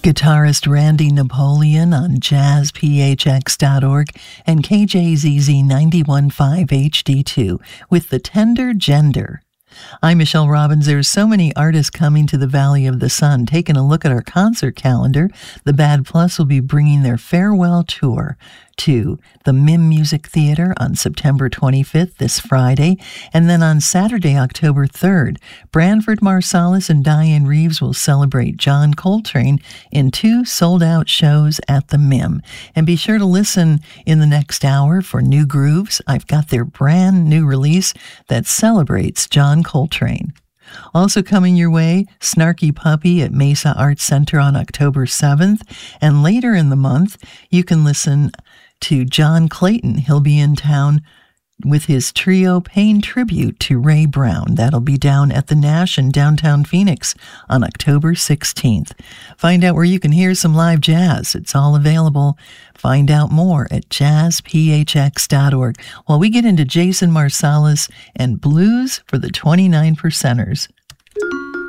Guitarist Randy Napoleon on jazzphx.org and KJZZ 91.5 HD2 with The Tender Gender. I'm Michelle Robbins. There's so many artists coming to the Valley of the Sun. Taking a look at our concert calendar, the Bad Plus will be bringing their farewell tour to the MIM Music Theater on September 25th, this Friday, and then on Saturday, October 3rd, Branford Marsalis and Diane Reeves will celebrate John Coltrane in 2 sold-out shows at the MIM. And be sure to listen in the next hour for New Grooves. I've got their brand new release that celebrates John Coltrane. Also coming your way, Snarky Puppy at Mesa Arts Center on October 7th. And later in the month, you can listen to John Clayton. He'll be in town with his trio paying tribute to Ray Brown. That'll be down at the Nash in downtown Phoenix on October 16th. Find out where you can hear some live jazz. It's all available. Find out more at jazzphx.org while we get into Jason Marsalis and Blues for the 29 Percenters.